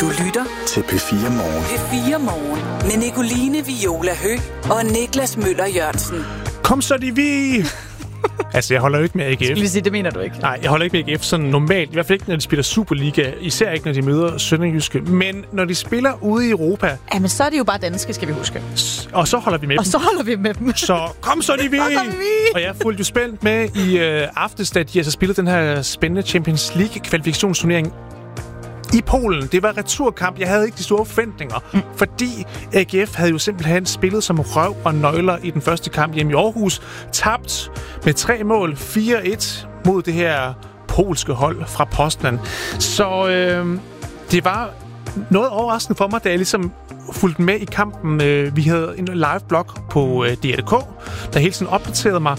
Du lytter til P4 Morgen. P4 Morgen med Nicoline Viola Høgh og Niklas Møller Jørgensen. Kom så, de vi! Altså, jeg holder jo ikke med AGF. Skal vi sige, det mener du ikke? Nej, jeg holder ikke med AGF sådan normalt. I hvert fald ikke, når de spiller Superliga. Især ikke, når de møder Sønderjyske. Men når de spiller ude i Europa... Jamen, så er de jo bare danske, skal vi huske. Og så holder vi med dem. Så kom så, de vi! Og jeg fulgte jo spændt med i aftes, da de altså spillede den her spændende Champions League-kvalifikationsturnering i Polen. Det var returkamp. Jeg havde ikke de store forventninger, fordi AGF havde jo simpelthen spillet som røv og nøgler i den første kamp hjemme i Aarhus. Tabt med 3 mål, 4-1 mod det her polske hold fra Poznan. Så det var noget overraskende for mig, da jeg ligesom fulgte med i kampen. Vi havde en live-blog på DR.dk, der hele tiden opdaterede mig.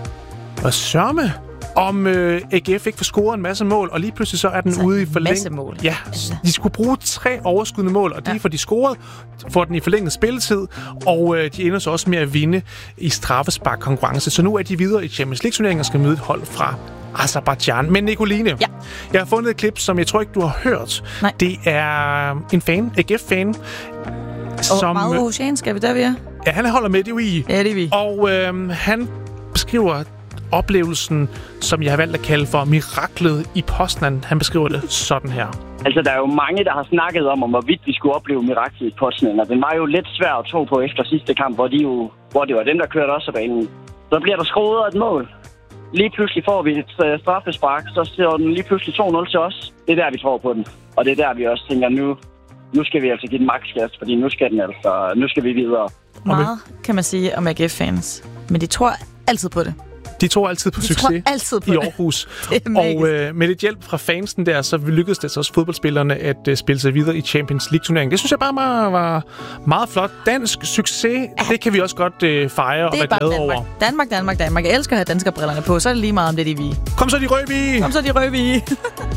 Og sørme om AGF ikke får scoret en masse mål, og lige pludselig så er den ude i forlængelse. Ja, de skulle bruge 3 overskydende mål, og det er for de scorede, får den i forlænget spilletid, og de ender så også med at vinde i straffesparkkonkurrence. Så nu er de videre i Champions League-turneringen og skal møde et hold fra Aserbajdsjan. Men Nicoline, jeg har fundet et klip, som jeg tror ikke, du har hørt. Nej. Det er en fan, AGF-fan, som... meget aarhusiansk, er vi der, vi er? Ja, han holder med, det vi. Ja, det er vi. Og han beskriver oplevelsen, som jeg har valgt at kalde for miraklet i Poznan. Han beskriver det sådan her. Altså, der er jo mange, der har snakket om hvorvidt vi skulle opleve miraklet i Poznan, og den var jo lidt svær at tro på efter sidste kamp, hvor det var dem, der kørte også af banen. Så bliver der skruet et mål. Lige pludselig får vi et straffespark, så ser den lige pludselig 2-0 til os. Det er der, vi tror på den. Og det er der, vi også tænker, nu skal vi altså give den maksgas, fordi nu skal vi videre. Meget kan man sige om AGF-fans, men de tror altid på det. De tror altid på succes i Aarhus. Og med lidt hjælp fra fansen der, så lykkedes det også fodboldspillerne at spille sig videre i Champions League-turneringen. Det synes jeg bare var meget flot. Dansk succes, det kan vi også godt fejre og være glade over. Danmark. Jeg elsker at have danskerbrillerne på, så er det lige meget om det, de vi. Kom så, de røde vi!